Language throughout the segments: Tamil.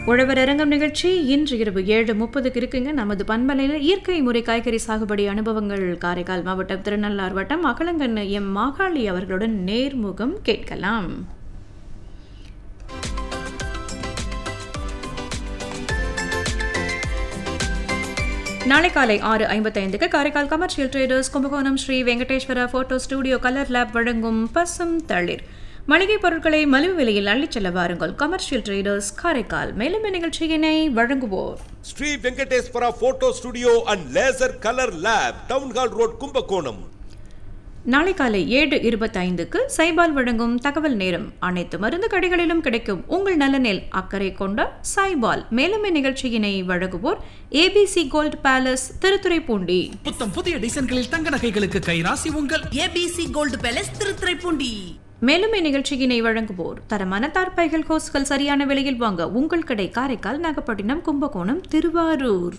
உழவர் அரங்கம் நிகழ்ச்சி இன்று இரவு 7:30 இருக்குங்க. நமது பண்பலையில் இயற்கை முறை காய்கறி சாகுபடி அனுபவங்கள் காரைக்கால் மாவட்டம் திருநள்ளார் வட்டம் அகலங்கண்ணு எம் மாகாளி அவர்களுடன் நேர்முகம் கேட்கலாம். நாளை காலை 6:55 Karaikal commercial traders Kumbakonam Sri Venkateswara photo studio colour lab வழங்கும் பசும் தளிர் மளிகை பொருட்களை மலிவு விலையில் அள்ளிச் செல்ல வாருங்கள். Commercial traders Karaikal. மேலும் நிகழ்ச்சியினை வழங்குவோர் Sri Venkateswara photo studio and laser colour lab, town hall road, Kumbakonam. நாளை காலை 7:25 சைபால் வழங்கும் தகவல் நேரம். அனைத்து மருந்து கடைகளிலும் கிடைக்கும் உங்கள் நலனில் அக்கறை கொண்ட சைபால். மேலும் நிகழ்ச்சியினை வழங்குவோர் ஏபிசி கோல்ட் பேலஸ், திருத்துறைப்பூண்டி. புத்தம் புதிய டிசைன்களில் தங்க நகைகளுக்கு கைராசி உங்கள் ஏபிசி கோல்ட் பேலஸ், திருத்துறைப்பூண்டி. மேலும் இந்நிகழ்ச்சியினை வழங்குவோர் தரமான தார்பாய்கள் ஹோஸ்கள் சரியான விலையில் வாங்க உங்கள் கடை காரைக்கால், நாகப்பட்டினம், கும்பகோணம், திருவாரூர்.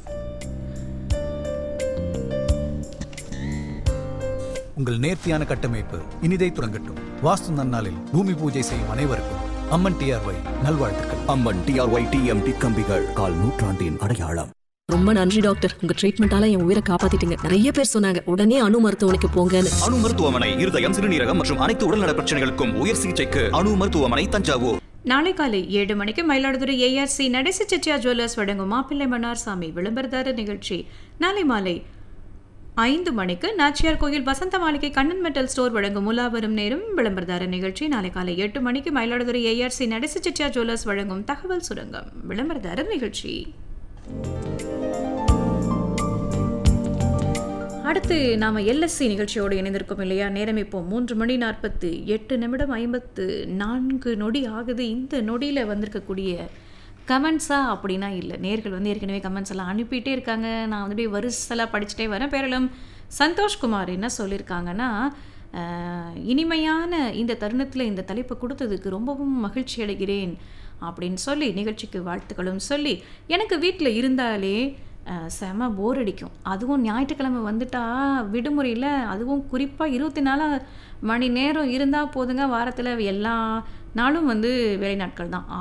உங்கள் நேர்த்தியான கட்டமைப்பு இனிதை துறங்கட்டும். வாஸ்து நன்னாளில் பூமி பூஜை செய்யும் அனைவருக்கும் அம்மன் டிஆர்ஒய் நல்வாழ்த்துக்கள். அம்மன் டிஆர்ஒய் டிஎம்டி கம்பிகள், கால் நூற்றாண்டின் அடையாளம். ரொம்ப நன்றி டாக்டர், உங்க ட்ரீட்மெண்டால என் உயிரை காப்பாத்திட்டீங்க. நிறைய பேர் சொன்னாங்க உடனே அணு மருத்துவமனைக்கு போங்கன்னு. அணு மருத்துவமனை இருதயம், சிறுநீரகம் மற்றும் அனைத்து உடல்நல பிரச்சனைகளுக்கும் உயர் சிகிச்சைக்கு அணு மருத்துவமனை, தஞ்சாவூர். நாளை காலை 7 மணிக்கு மயிலாடுதுறை ஏஆர்சி நடேசி செட்டியார் ஜுவல்லர்ஸ் வழங்கும் மாப்பிள்ளை மன்னார்சாமி விளம்பரதார நிகழ்ச்சி. நாளை மாலை 5 மணிக்கு நாச்சியார் கோயில் வசந்த மாளிகை கண்ணன் மெட்டல் ஸ்டோர் வழங்கும் உலாவரும் நேரம் விளம்பரதார நிகழ்ச்சி. நாளை காலை 8 மணிக்கு மயிலாடுதுறை ஏஆர்சி நடேசி செட்டியார் ஜுவல்லர்ஸ் வழங்கும் தகவல் சுரங்கம் விளம்பரதார நிகழ்ச்சி. அடுத்து நாம எல்எஸ்சி நிகழ்ச்சியோடு இணைந்திருக்கோம் இல்லையா? நேரம் இப்போ 3:48 ஆகுது. இந்த நொடியில் வந்திருக்கக்கூடிய கமெண்ட்ஸா அப்படின்னா இல்லை, நேர்கள் ஏற்கனவே கமெண்ட்ஸ் எல்லாம் அனுப்பிட்டே இருக்காங்க. நான் வரிசலாக படிச்சுட்டே வரேன். பேரளம் சந்தோஷ்குமார் என்ன சொல்லியிருக்காங்கன்னா, இனிமையான இந்த தருணத்தில் இந்த தலைப்பு கொடுத்ததுக்கு ரொம்பவும் மகிழ்ச்சி அடைகிறேன் அப்படின்னு சொல்லி நிகழ்ச்சிக்கு வாழ்த்துக்களும் சொல்லி, எனக்கு வீட்டில் இருந்தாலே செம போர் அடிக்கும். அதுவும் ஞாயிற்றுக்கிழமை வந்துட்டா விடுமுறையில், அதுவும் குறிப்பாக 24 மணி நேரம் இருந்தால் போதுங்க. வாரத்தில் எல்லா நாளும் வேலை நாட்கள் தான்.